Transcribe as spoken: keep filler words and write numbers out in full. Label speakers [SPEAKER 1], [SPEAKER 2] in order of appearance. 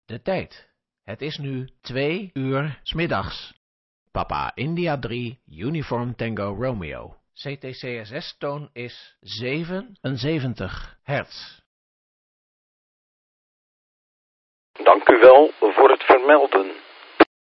[SPEAKER 1] De tijd. Het is nu twee uur 's middags. Papa India drie, Uniform Tango Romeo. C T C S S-toon is zevenenzeventig hertz.
[SPEAKER 2] Dank u wel voor het vermelden.